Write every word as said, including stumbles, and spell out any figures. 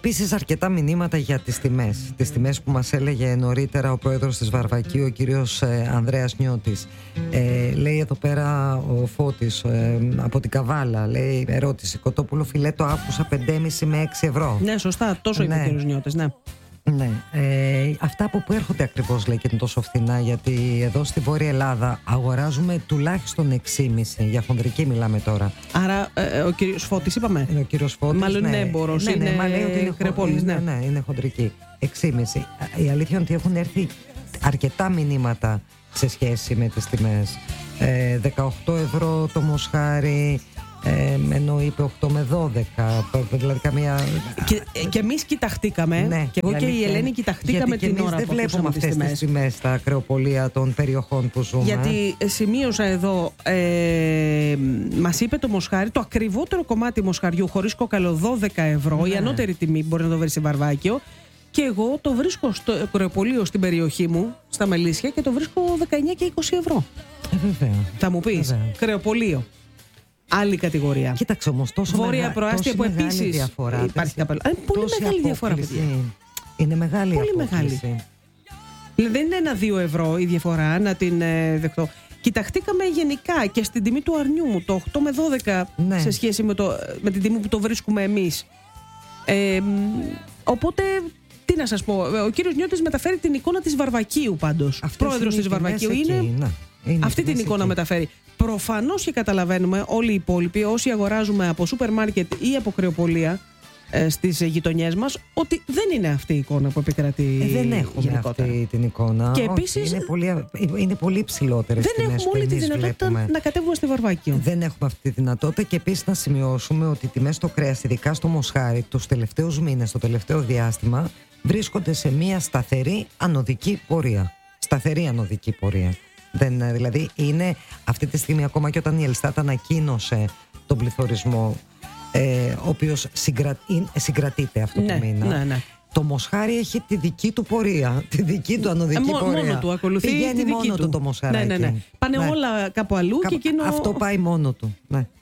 Επίσης αρκετά μηνύματα για τις τιμές. Τις τιμές που μας έλεγε νωρίτερα ο πρόεδρος της Βαρβακίου, ο κύριος ε, Ανδρέας Νιώτης. Ε, λέει εδώ πέρα ο Φώτης ε, από την Καβάλα. Λέει ερώτηση: κοτόπουλο φιλέτο άκουσα πέντε κόμμα πέντε με έξι ευρώ. Ναι, σωστά, τόσο είπε Ναι. ο κύριος Νιώτης, ναι. Ναι, ε, αυτά από πού έρχονται ακριβώς, λέει, και είναι τόσο φθηνά? Γιατί εδώ στη Βόρεια Ελλάδα αγοράζουμε τουλάχιστον έξι κόμμα πέντε, για χονδρική μιλάμε τώρα. Άρα ε, ο κύριος Φώτης είπαμε. Είναι ο κύριος Φώτης. Μάλλον ναι. είναι έμπορος, ναι, ναι, είναι μα λέει ότι είναι Κρεοπόλης, ναι. ναι. ναι, είναι χοντρική. έξι κόμμα πέντε. Η αλήθεια είναι ότι έχουν έρθει αρκετά μηνύματα σε σχέση με τις τιμές. Ε, δεκαοκτώ ευρώ το μοσχάρι, ε, ενώ είπε οκτώ με δώδεκα, δηλαδή καμία... Και, και εμείς κοιταχτήκαμε, Ναι, και εγώ και η αλήθεια Ελένη είναι. κοιταχτήκαμε Γιατί την ώρα δεν που βλέπουμε ακούσαμε τις αυτές τιμές. τις τιμές στα κρεοπολία των περιοχών που ζούμε. Γιατί σημείωσα εδώ, ε, μας είπε το μοσχάρι, το ακριβότερο κομμάτι μοσχαριού χωρίς κόκαλο δώδεκα ευρώ, Ναι. η ανώτερη τιμή μπορεί να το βρει σε Βαρβάκιο. Και εγώ το βρίσκω στο κρεοπολείο στην περιοχή μου, στα Μελίσια, και το βρίσκω δεκαεννιά και είκοσι ευρώ. Ε, βέβαια. Θα μου πεις, Βέβαια. κρεοπολείο. Άλλη κατηγορία. Κοίταξε όμως, τόσο Βόρεια μεγα... προάστια τόση που μεγάλη επίσης διαφορά, υπάρχει τόση- καπέλο. Ε, πολύ τόση μεγάλη διαφορά, απόκληση. παιδιά. Είναι μεγάλη Πολύ απόκληση. μεγάλη. Δηλαδή δεν είναι ένα-δύο ευρώ η διαφορά, να την ε, δεχτώ. Κοιταχτήκαμε γενικά και στην τιμή του αρνιού μου, το οκτώ με δώδεκα, Ναι. σε σχέση με, το, με την τιμή που το βρίσκουμε εμείς. Ε, μ, οπότε, τι να σας πω, ο κύριος Νιώτης μεταφέρει την εικόνα της Βαρβακίου πάντως. Αυτές Πρόεδρος είναι της οι τιμές Βαρβακίου εκεί, είναι. ναι. Είναι οι Αυτή την τιμές εικόνα εκεί. μεταφέρει. Προφανώς και καταλαβαίνουμε όλοι οι υπόλοιποι, όσοι αγοράζουμε από σούπερ μάρκετ ή από κρεοπολία ε, στις γειτονιές μας, ότι δεν είναι αυτή η εικόνα που επικρατεί Ε, δεν έχουμε γενικότερα. αυτή την εικόνα. Και Όχι, επίσης, είναι πολύ, είναι πολύ ψηλότερες Δεν τιμές έχουμε που όλη τη εμείς δυνατότητα βλέπουμε. να κατέβουμε στη Βαρβάκιο. Δεν έχουμε αυτή τη δυνατότητα, και επίσης να σημειώσουμε ότι οι τιμές στο κρέας, ειδικά στο μοσχάρι, τους τελευταίους μήνες, το τελευταίο διάστημα, βρίσκονται σε μια σταθερή ανωδική πορεία. Σταθερή ανωδική πορεία. Δεν, δηλαδή είναι αυτή τη στιγμή, ακόμα και όταν η Ελστάτ ανακοίνωσε τον πληθωρισμό, ε, ο οποίος συγκρα, είναι- συγκρατείται αυτό Ναι, το μήνα. ναι, ναι. Το μοσχάρι έχει τη δική του πορεία, τη δική του ανωδική Ε, μό- πορεία. μόνο του ακολουθεί Πηγαίνει τη δική μόνο του. του το μοσχαράκι. Ναι, ναι, ναι. Πάνε Ναι. όλα κάπου αλλού Κα- και εκείνο. Αυτό πάει μόνο του. Ναι.